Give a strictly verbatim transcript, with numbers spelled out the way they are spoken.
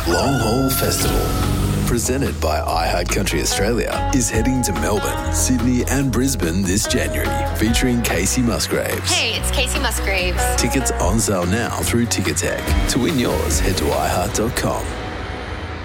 Long Haul Festival, presented by iHeartCountry Australia, is heading to Melbourne, Sydney and Brisbane this January, featuring Casey Musgraves. Hey, it's Casey Musgraves. Tickets on sale now through Ticketek. To win yours, head to i heart dot com.